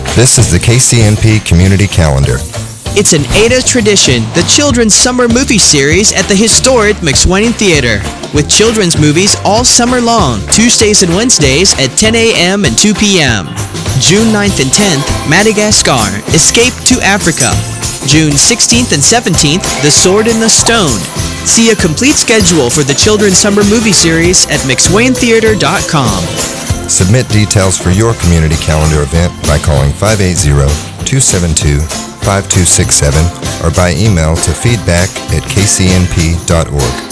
This is the KCNP Community Calendar. It's an ADA tradition, the Children's Summer Movie Series at the historic McSwain Theater, with children's movies all summer long, Tuesdays and Wednesdays at 10 a.m. and 2 p.m. June 9th and 10th, Madagascar, Escape to Africa. June 16th and 17th, The Sword in the Stone. See a complete schedule for the Children's Summer Movie Series at McSwainTheater.com. Submit details for your community calendar event by calling 580-272-5267 or by email to feedback@kcnp.org.